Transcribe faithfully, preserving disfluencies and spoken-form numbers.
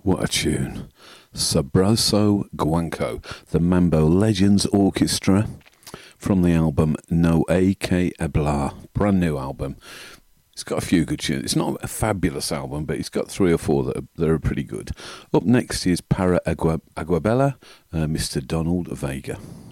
What a tune. Sabroso Guanco, the Mambo Legends Orchestra, from the album No A K Hablar, brand new album. It's got a few good tunes. It's not a fabulous album, but it's got three or four that are, that are pretty good. Up next is Para Agua, Aguabella, uh, Mister Donald Vega.